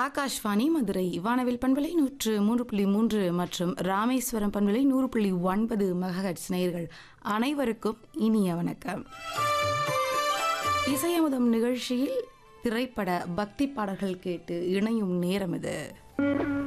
ஆகாஷ்வாணி மதுரை வானவில் பண்பலை 103.3 மற்றும் ராமேஸ்வரம் பண்பலை 100.9 மெகாஹெர்ட்ஸ் நேயர்கள் அனைவருக்கும் இனிய வணக்கம். இசையமுதம் நிகழ்ச்சியில் திரைப்பட பக்தி பாடல்கள் கேட்டு இணையும் நேரம் இது.